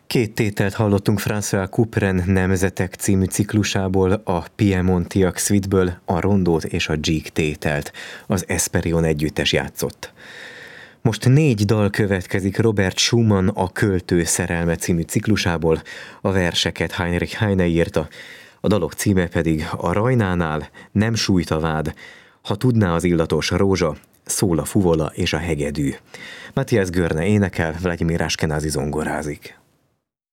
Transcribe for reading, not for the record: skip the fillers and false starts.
Két tételt hallottunk François Couperin Nemzetek című ciklusából, a Piemontiak Suite-ből, a Rondót és a Gigue tételt. Az Esperion együttes játszott. Most 4 dal következik Robert Schumann A költő szerelme című ciklusából, a verseket Heinrich Heine írta, a dalok címe pedig A Rajnánál, Nem sújt a vád, Ha tudná az illatos rózsa, Szól a fuvola és a hegedű. Matthias Görne énekel, Vladimir Ashkenazi zongorázik.